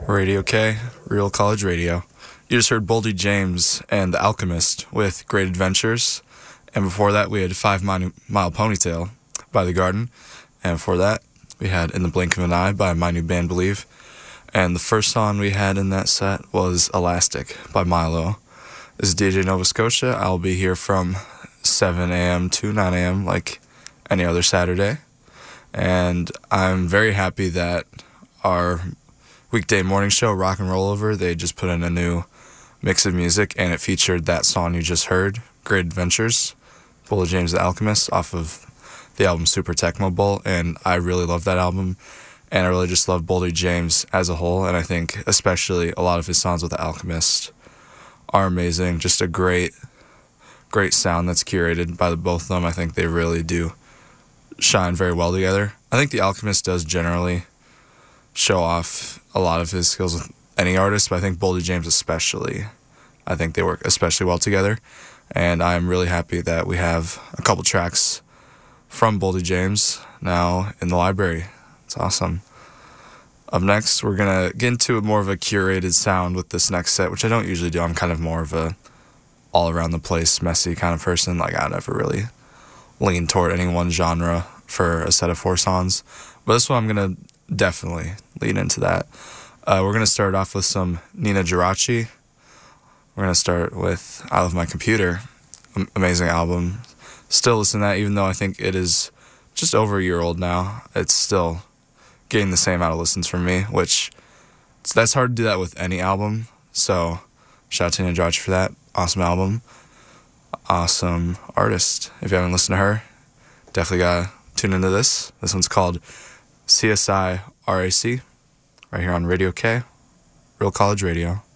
Radio K, Real College Radio. You just heard Boldy James and The Alchemist with Great Adventures. And before that, we had 5 Mile Ponytail by The Garden. And before that, we had In the Blink of an Eye by My New Band Believe. And the first song we had in that set was Elastic by Milo. This is DJ Nova Scotia. I'll be here from 7 a.m. to 9 a.m. like any other Saturday. And I'm very happy that our weekday morning show, Rock and Roll Over, they just put in a new mix of music, and it featured that song you just heard, Great Adventures, Boldy James the Alchemist, off of the album Super Tecmo Bowl, and I really love that album, and I really just love Boldy James as a whole, and I think especially a lot of his songs with the Alchemist are amazing, just a great sound that's curated by the both of them. I think they really do shine very well together. I think the Alchemist does generally show off a lot of his skills with any artist, but I think Boldy James especially, I think they work especially well together, and I'm really happy that we have a couple tracks from Boldy James now in the library. It's awesome. Up next, we're going to get into more of a curated sound with this next set, which I don't usually do. I'm kind of more of a all-around-the-place, messy kind of person. Like, I never really lean toward any one genre for a set of 4 songs. But this one, I'm going to definitely lean into that. We're going to start off with some Nina Geraci. We're going to start with I Love My Computer. Amazing album. Still listen to that, even though I think it is just over a year old now. It's still getting the same amount of listens from me, which that's hard to do that with any album. So shout out to Nina Geraci for that. Awesome album. Awesome artist. If you haven't listened to her, definitely gotta tune into this. This one's called CSI RAC, right here on Radio K, Real College Radio.